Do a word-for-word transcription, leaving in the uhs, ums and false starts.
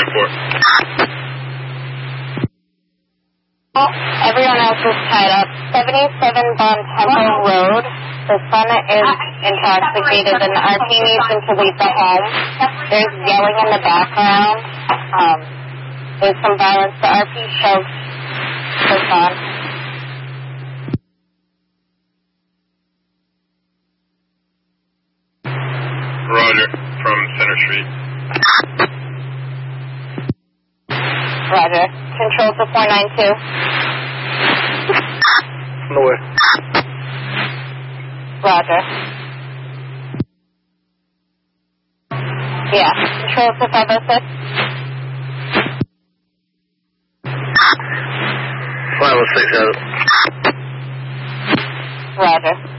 report. Everyone else is tied up. seventy-seven Bon Temple Road. The son is intoxicated and R P needs him to leave the home. There's yelling in the background. Um, there's some violence. The R P shoves the son. Roger, from Center Street. Roger. Control to four nine two. No way. Roger. Yeah. Control to five oh six. five oh six, got it. Roger.